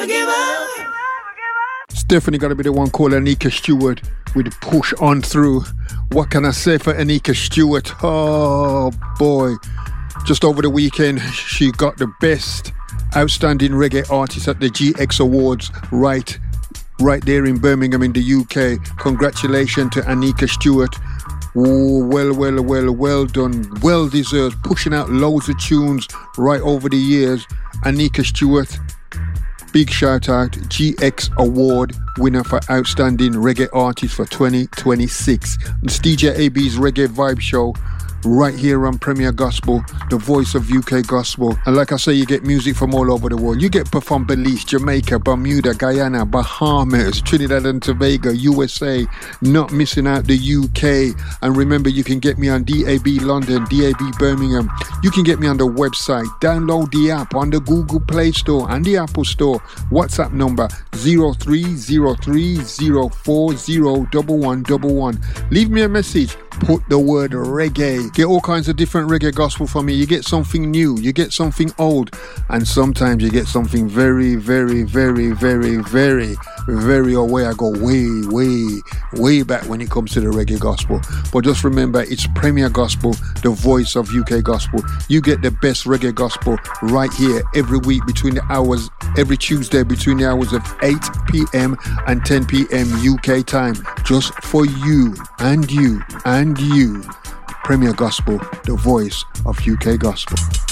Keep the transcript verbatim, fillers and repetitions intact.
never give up. It's definitely got to be the one called Anika Stewart with Push On Through. What can I say for Anika Stewart? Oh boy. Just over the weekend, she got the best outstanding reggae artist at the G X Awards right, right there in Birmingham in the U K. Congratulations to Anika Stewart. Oh, well, well, well, well done. Well deserved. Pushing out loads of tunes right over the years. Anika Stewart, big shout out. G X Award winner for Outstanding Reggae Artist for twenty twenty-six. It's D J A B's Reggae Vibe Show. Right here on Premier Gospel, the voice of U K Gospel. And like I say, you get music from all over the world. You get performed Belize, Jamaica, Bermuda, Guyana, Bahamas, Trinidad and Tobago, U S A, not missing out the U K. And remember, you can get me on D A B London, D A B Birmingham. You can get me on the website. Download the app on the Google Play Store and the Apple Store. WhatsApp number zero three zero three zero four zero one one one one. Leave me a message. Put the word reggae. Get all kinds of different reggae gospel from me. You get something new, you get something old, and sometimes you get something very, very, very, very, very, very away. I go way, way, way back when it comes to the reggae gospel. But just remember, it's Premier Gospel, the voice of U K Gospel. You get the best reggae gospel right here every week between the hours, every Tuesday between the hours of eight p.m. and ten p.m. U K time. Just for you and you and you. Premier Gospel, the voice of U K Gospel.